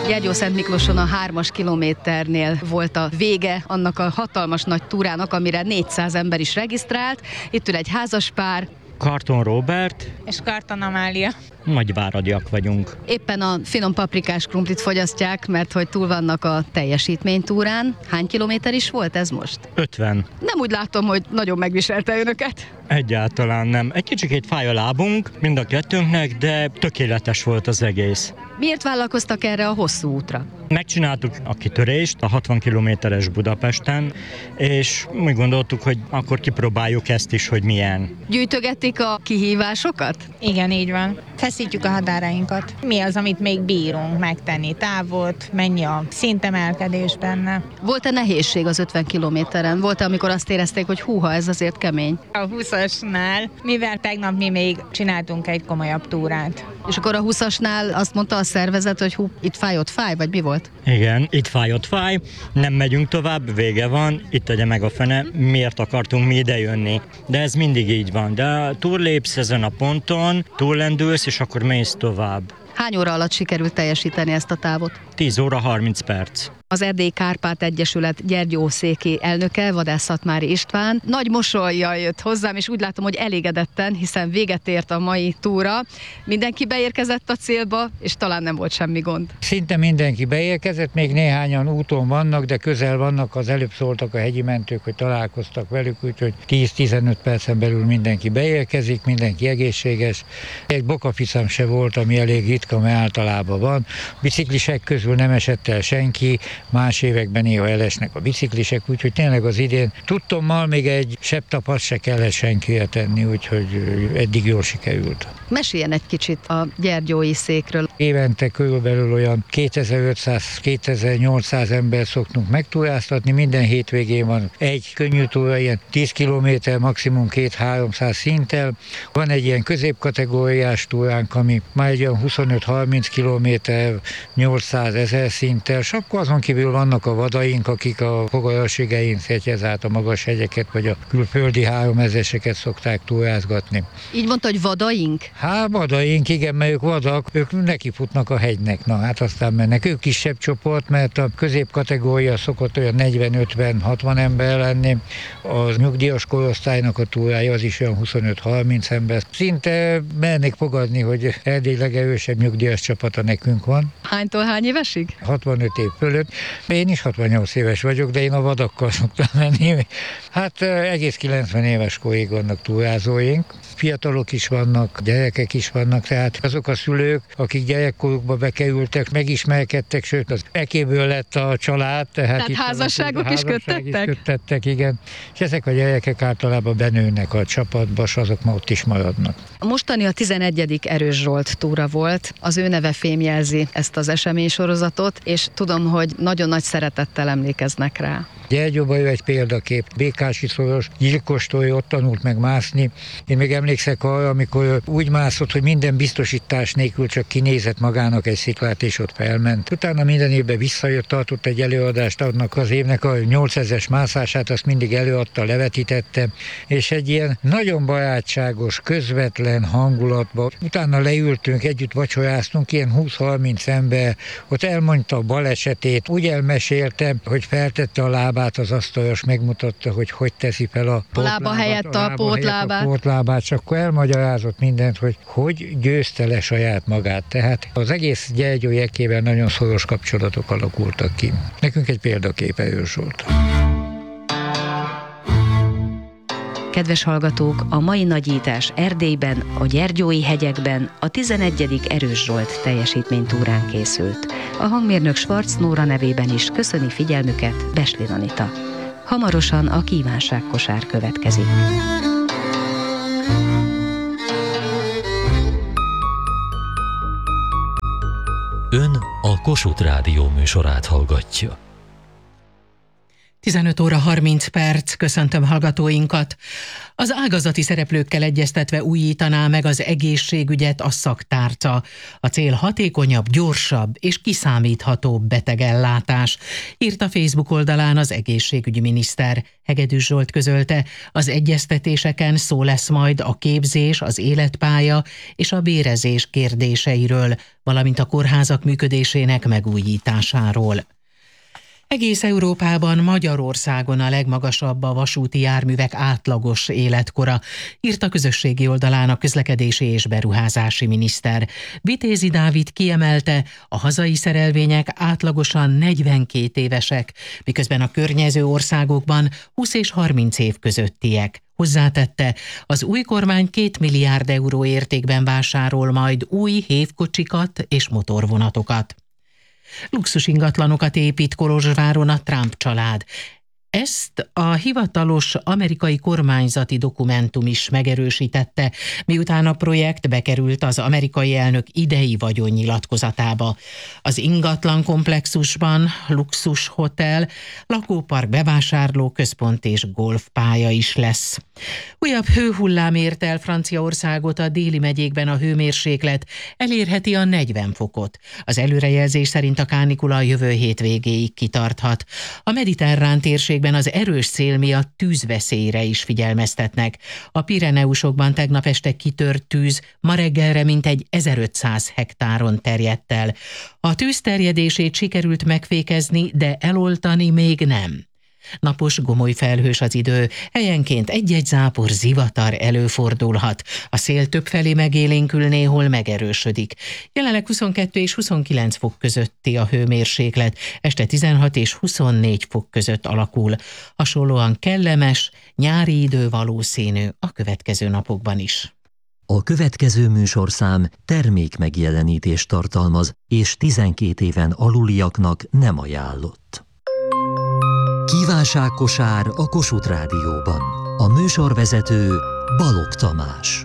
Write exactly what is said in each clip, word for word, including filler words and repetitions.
Gyergyó-Szent Miklóson a hármas kilométernél volt a vége annak a hatalmas nagy túrának, amire négyszáz ember is regisztrált. Itt ül egy házaspár. Karton Róbert és Karton Amália. Nagyváradiak vagyunk. Éppen a finom paprikás krumplit fogyasztják, mert hogy túl vannak a teljesítménytúrán. Hány kilométer is volt ez most? ötven. Nem úgy látom, hogy nagyon megviselte önöket. Egyáltalán nem. Egy kicsikét fáj a lábunk, mind a kettőnknek, de tökéletes volt az egész. Miért vállalkoztak erre a hosszú útra? Megcsináltuk a kitörést a hatvan kilométeres Budapesten, és úgy gondoltuk, hogy akkor kipróbáljuk ezt is, hogy milyen. Gyűjtögetik a kihívásokat? Igen, így van. Feszítjük a határainkat. Mi az, amit még bírunk megtenni? Távot, mennyi a szintemelkedés benne? Volt-e nehézség az ötven kilométeren? Volt-e, amikor azt érezték, hogy húha, ez azért kemény? A huszasnál, mivel tegnap mi még csináltunk egy komolyabb túrát. És akkor a huszasnál azt mondta a szervezet, hogy hú, itt fáj, ott fáj, vagy mi volt? Igen, itt fáj, ott fáj, nem megyünk tovább, vége van, itt tegye meg a fene, miért akartunk mi ide jönni. De ez mindig így van, de túllépsz ezen a ponton, túllendülsz, és akkor mész tovább. Hány óra alatt sikerült teljesíteni ezt a távot? tíz óra harminc perc. Az Erdélyi Kárpát Egyesület gyergyószéki elnöke, Vadász Szatmári István nagy mosollyal jött hozzám, és úgy látom, hogy elégedetten, hiszen véget ért a mai túra. Mindenki beérkezett a célba, és talán nem volt semmi gond. Szinte mindenki beérkezett, még néhányan úton vannak, de közel vannak, az előbb szóltak a hegyi mentők, hogy találkoztak velük, úgyhogy tíz-tizenöt percen belül mindenki beérkezik, mindenki egészséges. Egy bokaficam se volt, ami elég ritka, mert általában van. Biciklisek közül nem esett el senki, más években néha elesnek a biciklisek, úgyhogy tényleg az idén tudtommal még egy sebtapaszt se kellett senkire tenni, úgyhogy eddig jól sikerült. Meséljen egy kicsit a gyergyói székről. Évente körülbelül olyan kétezer-ötszáz-kétezer-nyolcszáz ember szoktunk megtúráztatni, minden hétvégén van egy könnyű túra, ilyen tíz kilométer, maximum két-háromszáz szinttel. Van egy ilyen középkategóriás túránk, ami már egy olyan huszonöt-harminc kilométer, nyolcszáz-ezer szinttel, és akkor azon kívül vannak a vadaink, akik a fogarasségein szegyez át a magas hegyeket, vagy a külföldi háromezreseket szokták túrázgatni. Így mondta, hogy vadaink? Hát vadaink, igen, mert ők vadak, ők nekifutnak a hegynek, na hát aztán mennek. Ők kisebb csoport, mert a középkategória szokott olyan negyven-ötven-hatvan ember lenni, a nyugdíjas korosztálynak a túrája az is olyan huszonöt-harminc ember. Szinte mernék fogadni, hogy Erdély legerősebb nyugdíjas csapata nekünk van. Hánytól hány évesig? hatvanöt év fölött. Én is hatvannyolc éves vagyok, de én a vadakkal szoktam menni. Hát egész kilencven éves korig vannak túrázóink. Fiatalok is vannak, gyerekek is vannak, tehát azok a szülők, akik gyerekkorukba bekerültek, megismerkedtek, sőt az ekéből lett a család. Tehát, tehát házasságok a, is köttettek? is köttettek, igen. És ezek a gyerekek általában benőnek a csapatba, és azok ma ott is maradnak. A mostani a tizenegyedik Erős Zsolt túra volt, az ő neve fémjelzi ezt az eseménysorozatot, és tudom, hogy nagyon nagy szeretettel emlékeznek rá. Gyergyóban ő egy példakép. Békási Szoros gyilkostól ott tanult meg mászni. Én még emlékszek arra, amikor úgy mászott, hogy minden biztosítás nélkül csak kinézett magának egy sziklát, és ott felment. Utána minden évben visszajött, tartott egy előadást, annak az évnek a nyolcezres mászását, azt mindig előadta, levetítette, és egy ilyen nagyon barátságos, közvetlen hangulatban. Utána leültünk, együtt vacsoráztunk, ilyen húsz-harminc ember, ott elmondta a balesetét, úgy elmesélte, hogy feltette a lábát az asztalos, megmutatta, hogy hogy teszi fel a pótlábát, lába helyett a, a pótlábát. A pótlábát, és akkor elmagyarázott mindent, hogy hogy győzte le saját magát. Tehát az egész Gyergyói ekével nagyon szoros kapcsolatok alakultak ki. Nekünk egy példakép Erős Zsolt. Kedves hallgatók, a mai nagyítás Erdélyben, a Gyergyói hegyekben a tizenegyedik Erős Zsolt teljesítménytúrán készült. A hangmérnök Schwarz Nóra nevében is köszöni figyelmüket Beslin Anita. Hamarosan a kívánságkosár következik. Ön a Kossuth Rádió műsorát hallgatja. tizenöt óra harminc perc, köszöntöm hallgatóinkat. Az ágazati szereplőkkel egyeztetve újítaná meg az egészségügyet a szaktárca. A cél hatékonyabb, gyorsabb és kiszámíthatóbb betegellátás, írt a Facebook oldalán az egészségügyi miniszter. Hegedűs Zsolt közölte, az egyeztetéseken szó lesz majd a képzés, az életpálya és a bérezés kérdéseiről, valamint a kórházak működésének megújításáról. Egész Európában, Magyarországon a legmagasabb a vasúti járművek átlagos életkora, írt a közösségi oldalán a közlekedési és beruházási miniszter. Vitézi Dávid kiemelte, a hazai szerelvények átlagosan negyvenkét évesek, miközben a környező országokban húsz és harminc év közöttiek. Hozzátette, az új kormány két milliárd euró értékben vásárol majd új hévkocsikat és motorvonatokat. Luxus ingatlanokat épít Kolozsváron a Trump család. Ezt a hivatalos amerikai kormányzati dokumentum is megerősítette, miután a projekt bekerült az amerikai elnök idei vagyonnyilatkozatába. Az ingatlan komplexusban luxus hotel, lakópark, bevásárló központ és golfpálya is lesz. Újabb hőhullám ért el Franciaországot, a déli megyékben a hőmérséklet elérheti a negyven fokot. Az előrejelzés szerint a kánikula a jövő hét végéig kitarthat. A mediterrán térségben az erős szél miatt tűzveszélyre is figyelmeztetnek. A Pireneusokban tegnap este kitört tűz, ma reggelre mintegy ezerötszáz hektáron terjedt el. A tűz terjedését sikerült megfékezni, de eloltani még nem. Napos, gomoly felhős az idő, helyenként egy-egy zápor, zivatar előfordulhat. A szél többfelé megélénkül, néhol megerősödik. Jelenleg huszonkettő és huszonkilenc fok közötti a hőmérséklet, este tizenhat és huszonnégy fok között alakul. Hasonlóan kellemes, nyári idő valószínű a következő napokban is. A következő műsorszám termék megjelenítést tartalmaz, és tizenkét éven aluliaknak nem ajánlott. Kívánságkosár a Kossuth Rádióban. A műsorvezető Balogh Tamás.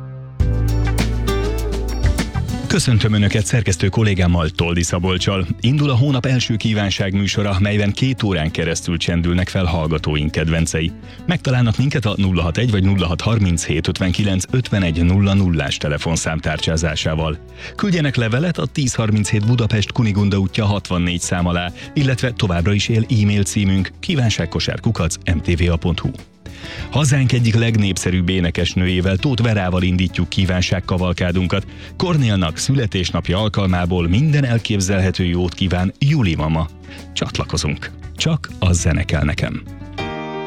Köszöntöm Önöket szerkesztő kollégámmal, Toldi Szabolccsal. Indul a hónap első kívánság műsora, melyben két órán keresztül csendülnek fel hallgatóink kedvencei. Megtalálnak minket a nulla hatvanegy vagy nulla hatszázharminchét ötvenkilenc ötvenegy nulla nullás telefonszám tárcsázásával. Küldjenek levelet a tíz harminchét Budapest Kunigunda útja hatvannégy szám alá, illetve továbbra is él e-mail címünk kívánságkosár kukac em té vé á pont hú. Hazánk egyik legnépszerűbb énekesnőjével, Tóth Verával indítjuk kívánságkavalkádunkat. Kornélnak születésnapja alkalmából minden elképzelhető jót kíván Juli mama. Csatlakozunk. Csak az zene kell nekem.